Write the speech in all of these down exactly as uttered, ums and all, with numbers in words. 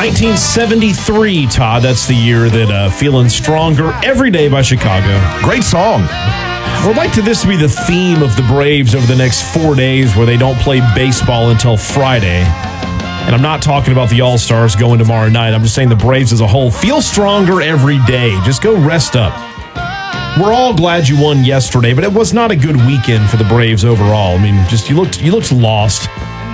nineteen seventy-three, Todd. That's the year that uh, Feeling Stronger Every Day by Chicago. Great song. I would like to this to be the theme of the Braves over the next four days where they don't play baseball until Friday. And I'm not talking about the All-Stars going tomorrow night. I'm just saying the Braves as a whole. Feel stronger every day. Just go rest up. We're all glad you won yesterday, but it was not a good weekend for the Braves overall. I mean, just you looked you looked lost.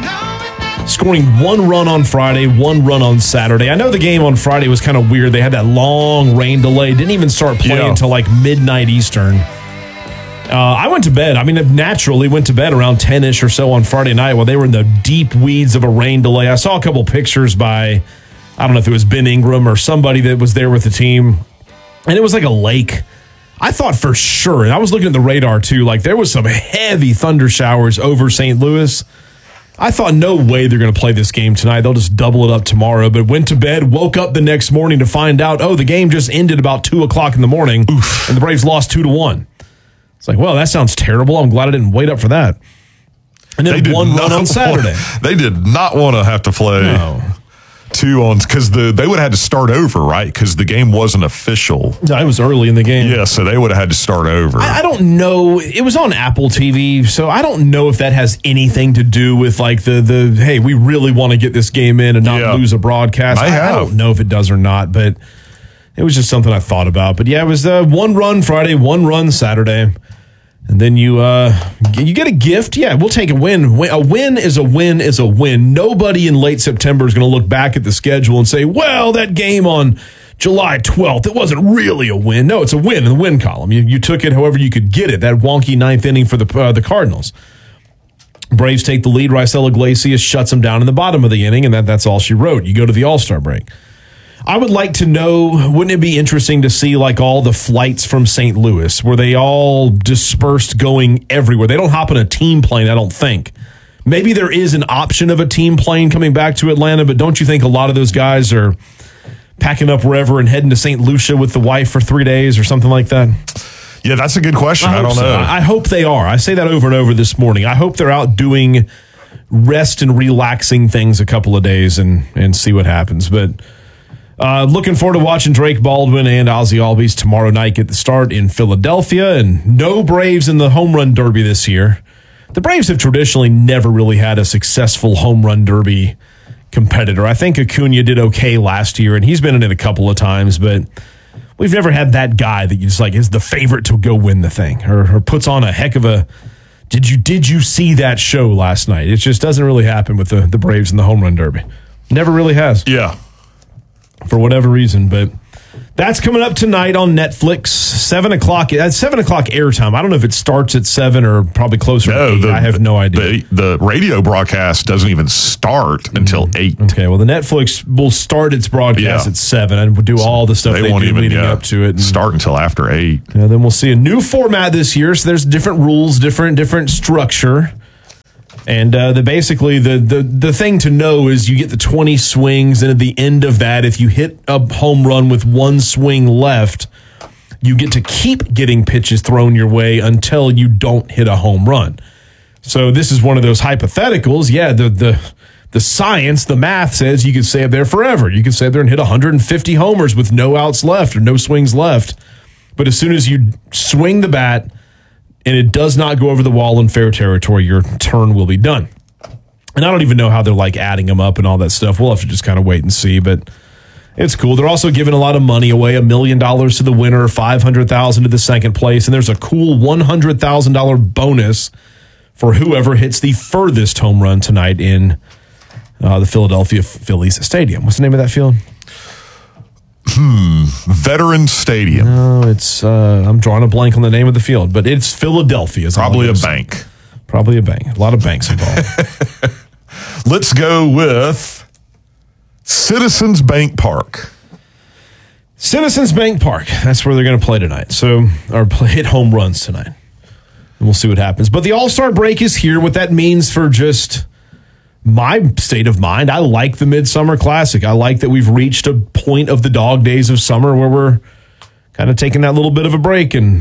Scoring one run on Friday, one run on Saturday. I know the game on Friday was kind of weird. They had that long rain delay. Didn't even start playing yeah. until like midnight Eastern. Uh, I went to bed. I mean, naturally went to bed around ten-ish or so on Friday night while they were in the deep weeds of a rain delay. I saw a couple pictures by, I don't know if it was Ben Ingram or somebody that was there with the team, and it was like a lake. I thought for sure, and I was looking at the radar too, like there was some heavy thunder showers over Saint Louis. I thought no way they're going to play this game tonight. They'll just double it up tomorrow. But went to bed, woke up the next morning to find out, oh, the game just ended about two o'clock in the morning, Oof. and the Braves lost two to one. It's like, well, that sounds terrible. I'm glad I didn't wait up for that. And then one run on Saturday. Want, they did not want to have to play no. two on, because the they would have had to start over, right? Because the game wasn't official. No, it was early in the game. Yeah, so they would have had to start over. I, I don't know. It was on Apple T V, so I don't know if that has anything to do with like the, the hey, we really want to get this game in and not yeah. lose a broadcast. I, I don't know if it does or not, but it was just something I thought about. But yeah, it was uh, one run Friday, one run Saturday. And then you uh, you get a gift. Yeah, we'll take a win. A win is a win is a win. Nobody in late September is going to look back at the schedule and say, well, that game on July twelfth, it wasn't really a win. No, it's a win in the win column. You, you took it however you could get it. That wonky ninth inning for the uh, the Cardinals. Braves take the lead. Raisel Iglesias shuts them down in the bottom of the inning, and that, that's all she wrote. You go to the All-Star break. I would like to know, wouldn't it be interesting to see like all the flights from Saint Louis? Were they all dispersed going everywhere? They don't hop on a team plane, I don't think. Maybe there is an option of a team plane coming back to Atlanta, but don't you think a lot of those guys are packing up wherever and heading to Saint Lucia with the wife for three days or something like that? Yeah, that's a good question. I, I don't so. know. I hope they are. I say that over and over this morning. I hope they're out doing rest and relaxing things a couple of days and, and see what happens. But Uh, looking forward to watching Drake Baldwin and Ozzie Albies tomorrow night get the start in Philadelphia, and no Braves in the home run derby this year. The Braves have traditionally never really had a successful home run derby competitor. I think Acuna did okay last year, and he's been in it a couple of times, but we've never had that guy that you just like is the favorite to go win the thing or, or puts on a heck of a did you did you see that show last night? It just doesn't really happen with the, the Braves in the home run derby. Never really has. Yeah. For whatever reason, but that's coming up tonight on Netflix, seven o'clock. At seven o'clock airtime. I don't know if it starts at seven or probably closer no, to eight. The, I have no idea. The, the radio broadcast doesn't even start mm-hmm. until eight. Okay, well, the Netflix will start its broadcast yeah. at seven and we'll do all the stuff they, they won't do even, leading yeah, up to it. And start until after eight. And then we'll see a new format this year. So there's different rules, different different structure. And uh, the basically the, the the thing to know is you get the twenty swings, and at the end of that, if you hit a home run with one swing left, you get to keep getting pitches thrown your way until you don't hit a home run. So this is one of those hypotheticals. Yeah, the the the science, the math says you could stay up there forever. You could stay up there and hit one hundred fifty homers with no outs left or no swings left. But as soon as you swing the bat and it does not go over the wall in fair territory, your turn will be done. And I don't even know how they're like adding them up and all that stuff. We'll have to just kind of wait and see, but it's cool. They're also giving a lot of money away, a million dollars to the winner, five hundred thousand dollars to the second place, and there's a cool one hundred thousand dollars bonus for whoever hits the furthest home run tonight in uh, the Philadelphia Phillies Stadium. What's the name of that field? Hmm, Veterans Stadium. No, it's, uh, I'm drawing a blank on the name of the field, but it's Philadelphia. Probably a bank. Probably a bank. A lot of banks involved. Let's go with Citizens Bank Park. Citizens Bank Park. That's where they're going to play tonight. So, or play, hit home runs tonight. And we'll see what happens. But the All-Star break is here. What that means for just my state of mind, I like the Midsummer Classic. I like that we've reached a point of the dog days of summer where we're kind of taking that little bit of a break and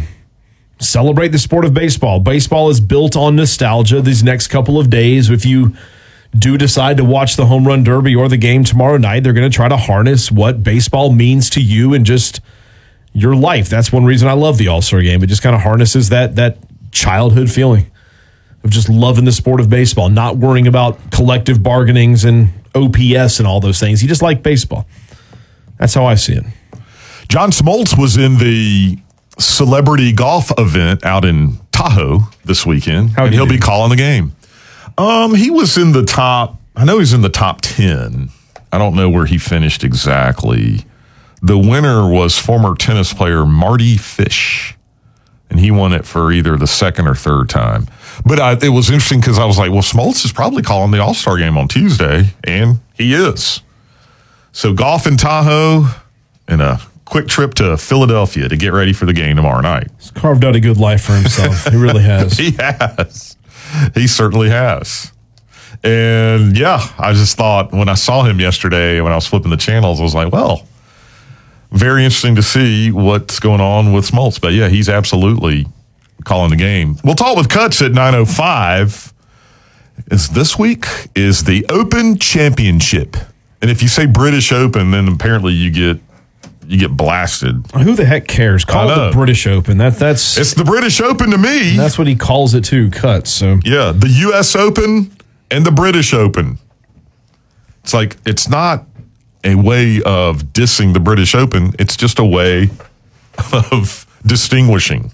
celebrate the sport of baseball. Baseball is built on nostalgia these next couple of days. If you do decide to watch the Home Run Derby or the game tomorrow night, they're going to try to harness what baseball means to you and just your life. That's one reason I love the All-Star Game. It just kind of harnesses that that childhood feeling of just loving the sport of baseball, not worrying about collective bargainings and O P S and all those things. You just like baseball. That's how I see it. John Smoltz was in the celebrity golf event out in Tahoe this weekend, How and he'll do? be calling the game. Um, he was in the top, I know he's in the top ten. I don't know where he finished exactly. The winner was former tennis player Marty Fish, and he won it for either the second or third time. But I, it was interesting because I was like, well, Smoltz is probably calling the All-Star Game on Tuesday, and he is. So golf in Tahoe and a quick trip to Philadelphia to get ready for the game tomorrow night. He's carved out a good life for himself. He really has. He has. He certainly has. And yeah, I just thought when I saw him yesterday, when I was flipping the channels, I was like, well, very interesting to see what's going on with Smoltz. But yeah, he's absolutely calling the game. We'll talk with Cuts at nine oh five. Is this week is the Open Championship. And if you say British Open, then apparently you get you get blasted. Who the heck cares? Call it the British Open. That that's It's the British Open to me. that's what he calls it too, Cuts. So Yeah, the U S Open and the British Open. It's like, it's not a way of dissing the British Open. It's just a way of distinguishing.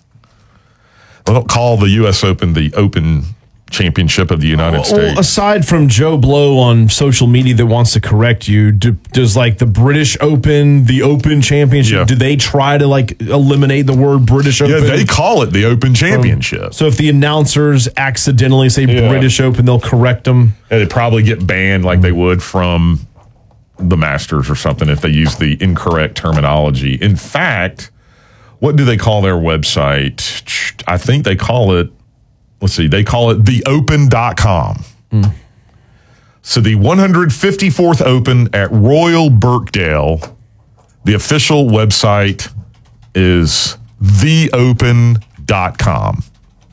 I don't call the U S Open the Open Championship of the United well, States. aside from Joe Blow on social media that wants to correct you, do, does like the British Open, the Open Championship, Yeah. do they try to like eliminate the word British Yeah, Open? they call it the Open Championship. So if the announcers accidentally say Yeah. British Open, they'll correct them. And they'd probably get banned like they would from the Masters or something if they use the incorrect terminology. In fact, what do they call their website? I think they call it, let's see, they call it the open dot com. Mm. So the one hundred fifty-fourth Open at Royal Birkdale, the official website is the open dot com.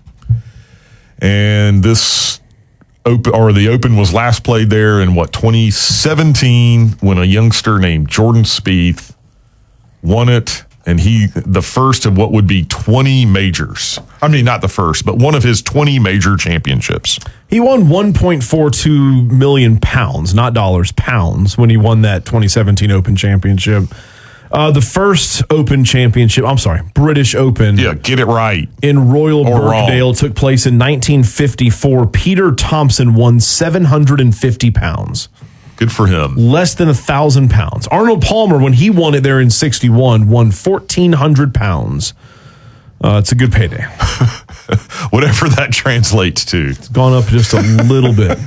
And this Open, or the Open was last played there in what, twenty seventeen, when a youngster named Jordan Spieth won it, and he the first of what would be twenty majors. I mean, not the first, but one of his twenty major championships. He won one point four two million pounds, not dollars, pounds, when he won that twenty seventeen Open Championship. Uh, the first Open Championship, I'm sorry, British Open. Yeah, get it right. In Royal Or Birkdale wrong. took place in nineteen fifty-four. Peter Thompson won seven hundred fifty pounds. Good for him. Less than one thousand pounds. Arnold Palmer, when he won it there in sixty-one, won fourteen hundred pounds. Uh, it's a good payday. Whatever that translates to. It's gone up just a little bit.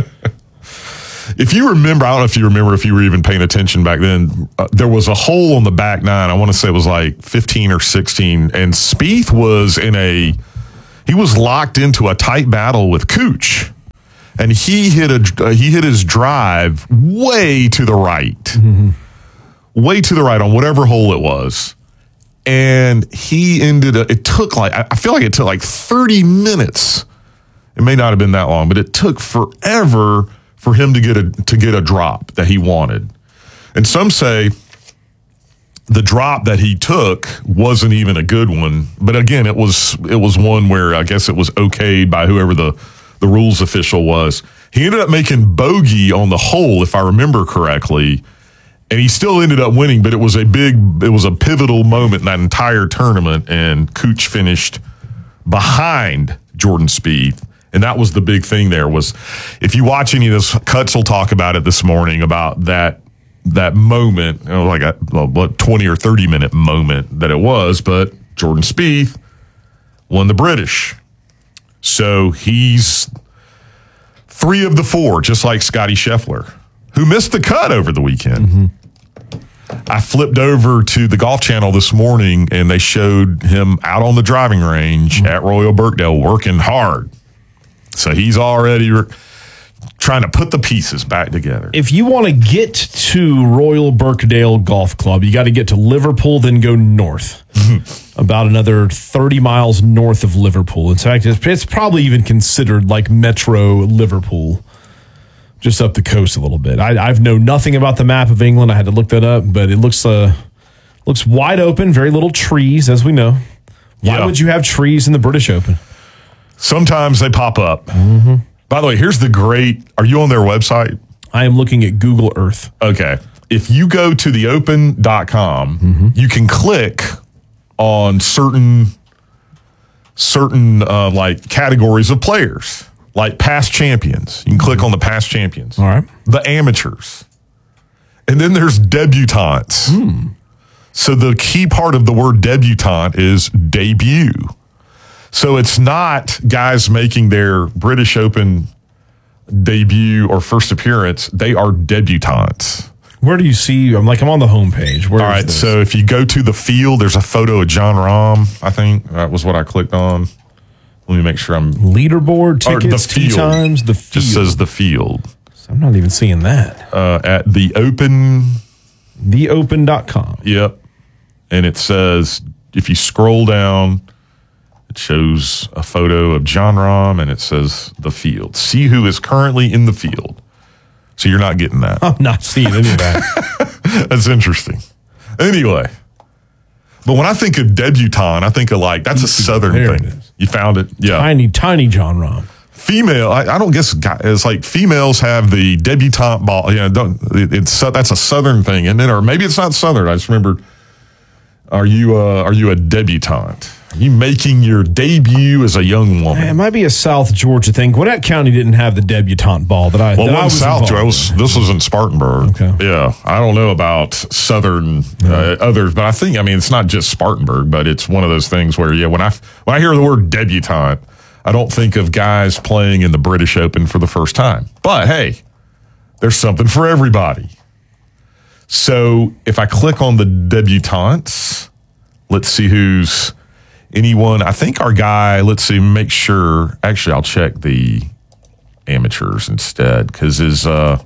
If you remember, I don't know if you remember if you were even paying attention back then, uh, there was a hole on the back nine. I want to say it was like fifteen or sixteen. And Spieth was in a, he was locked into a tight battle with Cooch. And he hit a, uh, he hit his drive way to the right, mm-hmm. way to the right on whatever hole it was. And he ended up, it took like, I feel like it took like thirty minutes. It may not have been that long, but it took forever for him to get a to get a drop that he wanted. And some say the drop that he took wasn't even a good one. But again, it was it was one where I guess it was okayed by whoever the, the rules official was. He ended up making bogey on the hole, if I remember correctly, and he still ended up winning, but it was a big, it was a pivotal moment in that entire tournament, and Cooch finished behind Jordan Spieth. And that was the big thing there was, if you watch any of this, Cuts will talk about it this morning, about that that moment, you know, like a what, twenty or thirty minute moment that it was, but Jordan Spieth won the British. So he's three of the four, just like Scotty Scheffler, who missed the cut over the weekend. Mm-hmm. I flipped over to the Golf Channel this morning, and they showed him out on the driving range mm-hmm. at Royal Birkdale working hard. So he's already re- trying to put the pieces back together. If you want to get to Royal Birkdale Golf Club, you got to get to Liverpool, then go north. Mm-hmm. About another thirty miles north of Liverpool. In fact, it's, it's probably even considered like Metro Liverpool. just up the coast a little bit. I I've know nothing about the map of England. I had to look that up, but it looks uh looks wide open. Very little trees, as we know. Why Yeah. would you have trees in the British Open? Sometimes they pop up. Mm-hmm. By the way, here's the great. Are you on their website? I am looking at Google Earth. Okay. If you go to the open dot com, Mm-hmm. you can click on certain certain uh, like categories of players, like past champions. You can click on the past champions. All right. The amateurs. And then there's debutantes. Hmm. So the key part of the word debutante is debut. So it's not guys making their British Open debut or first appearance. They are debutantes. Where do you see? I'm like I'm on the homepage. Where All is right. this? So if you go to the field, there's a photo of John Rahm. I think that was what I clicked on. Let me make sure I'm. leaderboard Or tickets, the tee field. times, the field. Just says the field I'm not even seeing that. uh, at the Open. the open dot com. Yep. And it says, if you scroll down, it shows a photo of John Rahm and it says the field. See who is currently in the field. So you're not getting that. I'm not seeing any of that. That's interesting. Anyway. But when I think of debutante, I think of like, that's a Southern There it thing. is. You found it? Yeah. Tiny, tiny John Rahm. Female, I, I don't guess guy- it's like females have the debutante ball. You know, don't, it, it's that's a Southern thing, and then or maybe it's not Southern. I just remembered. Are you uh, are you a debutante? Are you making your debut as a young woman? It might be a South Georgia thing. Gwinnett County didn't have the debutante ball that I. Well, that I one was South involved Georgia. Was, this was in Spartanburg. Okay. Yeah, I don't know about Southern uh, others, but I think I mean it's not just Spartanburg, but it's one of those things where yeah, when I when I hear the word debutante, I don't think of guys playing in the British Open for the first time. But hey, there's something for everybody. So if I click on the debutantes, let's see who's anyone. I think our guy, let's see, make sure. Actually, I'll check the amateurs instead because is, uh,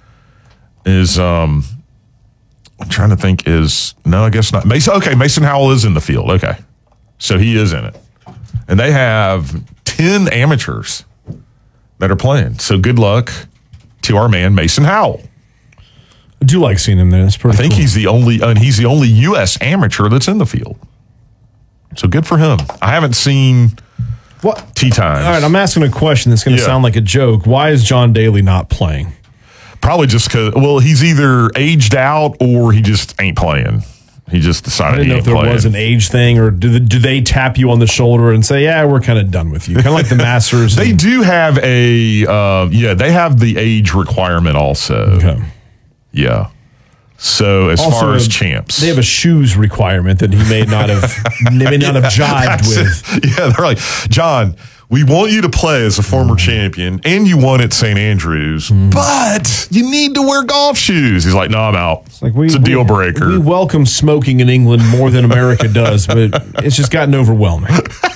is, um, I'm trying to think is, no, I guess not. Mason, okay, Mason Howell is in the field. Okay. So he is in it. And they have ten amateurs that are playing. So good luck to our man, Mason Howell. I do like seeing him there. That's pretty I think cool. he's the only, and he's the only U S amateur that's in the field. So good for him. I haven't seen What? tee times. All right, I'm asking a question that's going to Yeah. sound like a joke. Why is John Daly not playing? Probably just because, well, he's either aged out or he just ain't playing. He just I decided didn't he know ain't if there playing. was an age thing, or do, the, do they tap you on the shoulder and say, yeah, we're kind of done with you? Kind of like the Masters. They and- do have a, uh, yeah, they have the age requirement also. Okay. Yeah. So as Also, far as a- champs. They have a shoes requirement that he may not have, may not have jived That's with. it. Yeah, they're like, John, we want you to play as a former champion, and you won at Saint Andrews, but you need to wear golf shoes. He's like, no, I'm out. It's, Like we, a deal we- breaker. We welcome smoking in England more than America does, but it's just gotten overwhelming.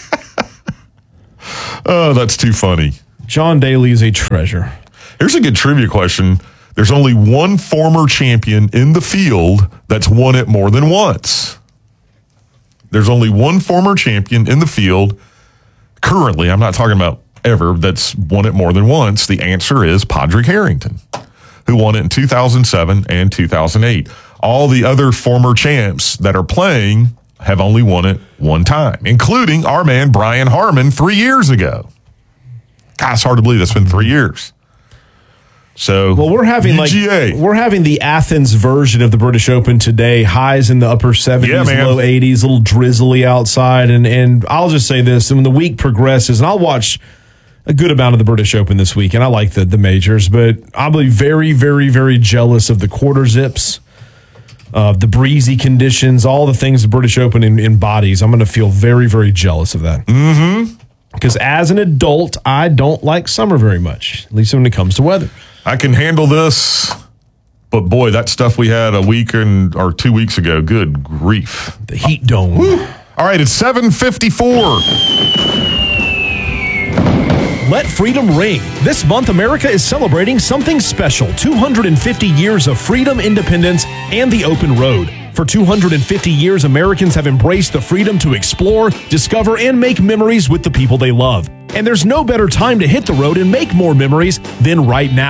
Oh, that's too funny. John Daly is a treasure. Here's a good trivia question. There's only one former champion in the field that's won it more than once. There's only one former champion in the field currently, I'm not talking about ever, that's won it more than once. The answer is Padraig Harrington, who won it in two thousand seven and two thousand eight. All the other former champs that are playing have only won it one time, including our man Brian Harmon three years ago. God, it's hard to believe that's been three years. So, Well, we're having U G A. like we're having the Athens version of the British Open today. Highs in the upper seventies, Yeah, man. low eighties, a little drizzly outside, and and I'll just say this: when the week progresses, and I'll watch a good amount of the British Open this week, and I like the the majors, but I'll be very, very, very jealous of the quarter zips, uh, the breezy conditions, all the things the British Open in, embodies. I'm going to feel very, very jealous of that. Mm-hmm. Because as an adult, I don't like summer very much, at least when it comes to weather. I can handle this, but boy, that stuff we had a week and or two weeks ago, good grief. The heat dome. All right, it's seven fifty-four. Let freedom ring. This month, America is celebrating something special. two hundred fifty years of freedom, independence, and the open road. For two hundred fifty years, Americans have embraced the freedom to explore, discover, and make memories with the people they love. And there's no better time to hit the road and make more memories than right now.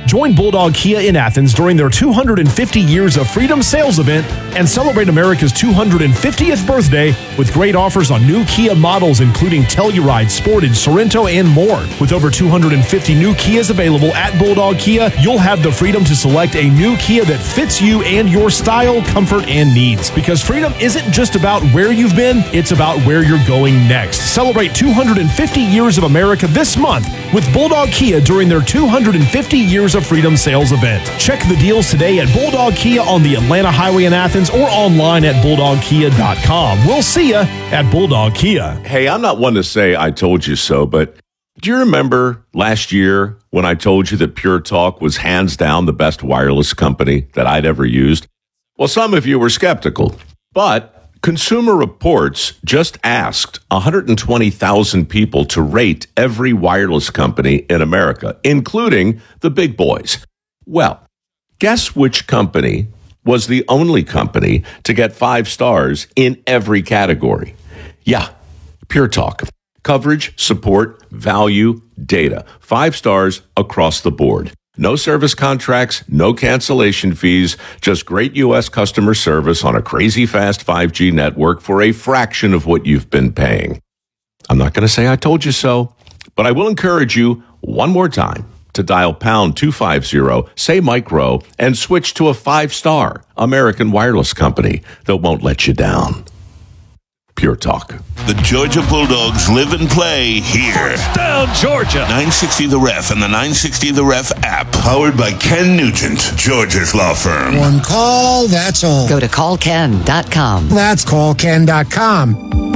Join Bulldog Kia in Athens during their two hundred fifty Years of Freedom sales event and celebrate America's two hundred fiftieth birthday with great offers on new Kia models, including Telluride, Sportage, Sorento, and more. With over two hundred fifty new Kias available at Bulldog Kia, you'll have the freedom to select a new Kia that fits you and your style, comfort, and needs. Because freedom isn't just about where you've been, it's about where you're going next. Celebrate two hundred fifty Years of America this month with Bulldog Kia during their two hundred fifty Years of Freedom sales event. Check the deals today at Bulldog Kia on the Atlanta Highway in Athens or online at bulldog kia dot com. We'll see you at Bulldog Kia. Hey, I'm not one to say I told you so, but do you remember last year when I told you that Pure Talk was hands down the best wireless company that I'd ever used? Well, some of you were skeptical, but Consumer Reports just asked one hundred twenty thousand people to rate every wireless company in America, including the big boys. Well, guess which company was the only company to get five stars in every category? Yeah, Pure Talk. Coverage, support, value, data. Five stars across the board. No service contracts, no cancellation fees, just great U S customer service on a crazy fast five G network for a fraction of what you've been paying. I'm not going to say I told you so, but I will encourage you one more time to dial pound two fifty, say micro, and switch to a five-star American wireless company that won't let you down. Pure Talk. The Georgia Bulldogs live and play here. Down, Georgia. nine sixty The Ref and the nine sixty The Ref app. Powered by Ken Nugent, Georgia's law firm. One call, that's all. Go to call ken dot com. That's call ken dot com.